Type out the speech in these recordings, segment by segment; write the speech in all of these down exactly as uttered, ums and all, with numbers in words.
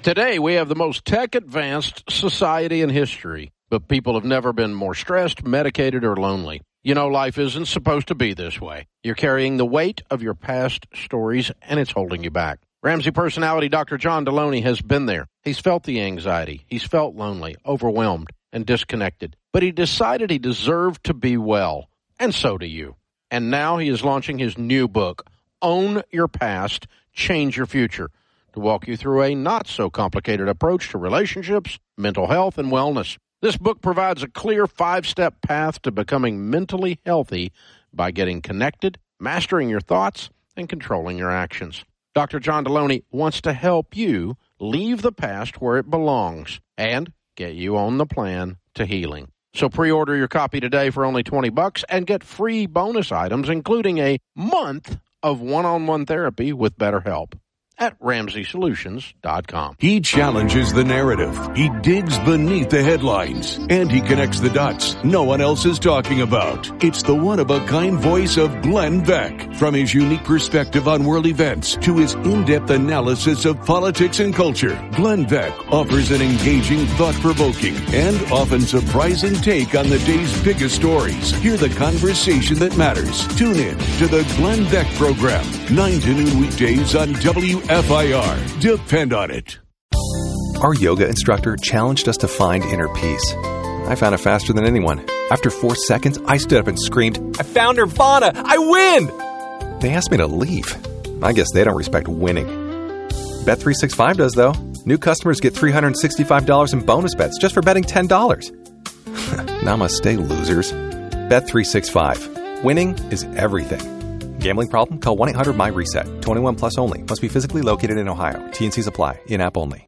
Today, we have the most tech-advanced society in history, but people have never been more stressed, medicated, or lonely. You know, life isn't supposed to be this way. You're carrying the weight of your past stories, and it's holding you back. Ramsey personality Doctor John Deloney has been there. He's felt the anxiety. He's felt lonely, overwhelmed, and disconnected. But he decided he deserved to be well, and so do you. And now he is launching his new book, Own Your Past, Change Your Future, to walk you through a not-so-complicated approach to relationships, mental health, and wellness. This book provides a clear five-step path to becoming mentally healthy by getting connected, mastering your thoughts, and controlling your actions. Doctor John Deloney wants to help you leave the past where it belongs and get you on the plan to healing. So pre-order your copy today for only twenty bucks and get free bonus items, including a month of one-on-one therapy with BetterHelp at Ramsey Solutions dot com. He challenges the narrative. He digs beneath the headlines. And he connects the dots no one else is talking about. It's the one-of-a-kind voice of Glenn Beck. From his unique perspective on world events to his in-depth analysis of politics and culture, Glenn Beck offers an engaging, thought-provoking, and often surprising take on the day's biggest stories. Hear the conversation that matters. Tune in to the Glenn Beck Program, nine to noon weekdays on W F I R. Depend on it. Our yoga instructor challenged us to find inner peace. I found it faster than anyone. After four seconds, I stood up and screamed, "I found Nirvana! I win!" They asked me to leave. I guess they don't respect winning. Bet three sixty-five does, though. New customers get three hundred sixty-five dollars in bonus bets just for betting ten dollars. Namaste, losers. Bet three sixty-five. Winning is everything. Gambling problem? Call one eight hundred my reset. twenty-one plus only. Must be physically located in Ohio. T and Cs apply. In-app only.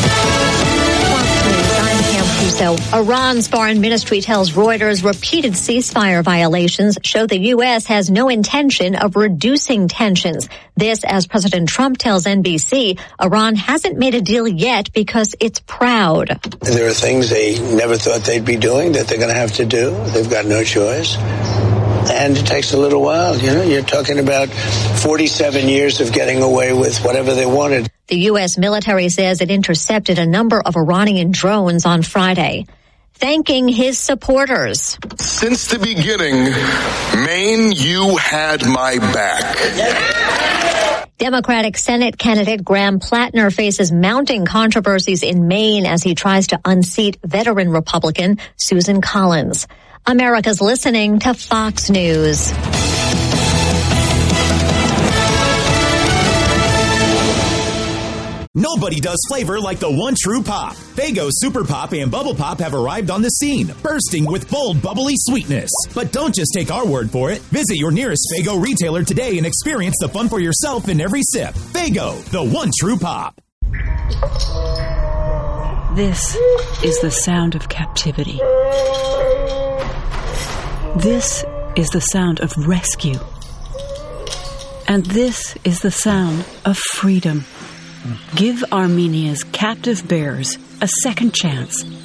I'm Pam Puso. Iran's foreign ministry tells Reuters repeated ceasefire violations show the U S has no intention of reducing tensions. This, as President Trump tells N B C, Iran hasn't made a deal yet because it's proud. There are things they never thought they'd be doing that they're going to have to do. They've got no choice. And it takes a little while. You know, you're talking about forty-seven years of getting away with whatever they wanted. The U S military says it intercepted a number of Iranian drones on Friday, thanking his supporters. Since the beginning, Maine, you had my back. Democratic Senate candidate Graham Plattner faces mounting controversies in Maine as he tries to unseat veteran Republican Susan Collins. America's listening to Fox News. Nobody does flavor like the one true pop. Faygo Super Pop and Bubble Pop have arrived on the scene, bursting with bold, bubbly sweetness. But don't just take our word for it. Visit your nearest Faygo retailer today and experience the fun for yourself in every sip. Faygo, the one true pop. This is the sound of captivity. This is the sound of rescue. And this is the sound of freedom. Give Armenia's captive bears a second chance